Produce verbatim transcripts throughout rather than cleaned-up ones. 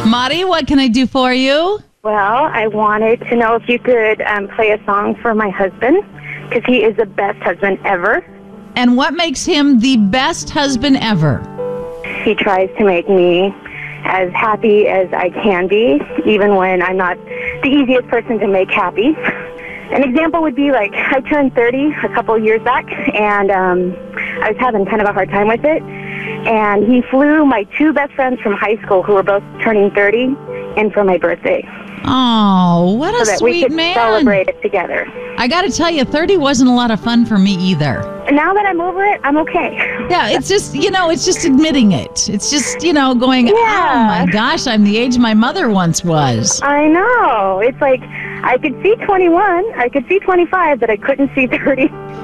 Mari, what can I do for you? Well, I wanted to know if you could um, play a song for my husband, because he is the best husband ever. And what makes him the best husband ever? He tries to make me as happy as I can be, even when I'm not the easiest person to make happy. An example would be like I turned thirty a couple of years back, and um, I was having kind of a hard time with it. And he flew my two best friends from high school, who were both turning thirty, in for my birthday. Oh, what a so that sweet we could man. celebrate it together. I got to tell you, thirty wasn't a lot of fun for me either. And now that I'm over it, I'm okay. Yeah, it's just, you know, it's just admitting it. It's just, you know, going, Yeah. oh my gosh, I'm the age my mother once was. I know. It's like I could see twenty-one, I could see twenty-five, but I couldn't see thirty.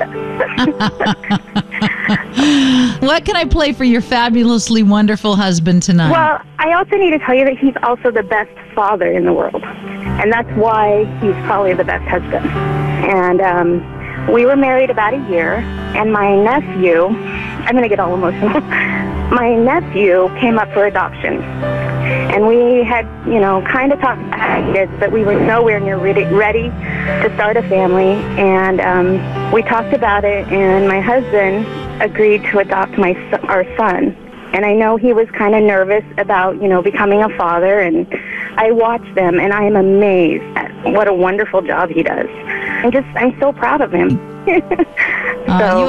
What can I play for your fabulously wonderful husband tonight? Well, I also need to tell you that he's also the best father in the world. And that's why he's probably the best husband. And um, we were married about a year, and my nephew, I'm going to get all emotional, my nephew came up for adoption. And we had, you know, kind of talked about kids, but we were nowhere near ready, ready to start a family. And um, we talked about it, and my husband agreed to adopt my son, our son. And I know he was kind of nervous about, you know, becoming a father. And I watch them, and I am amazed at what a wonderful job he does. I'm just, I'm so proud of him. Uh, so. you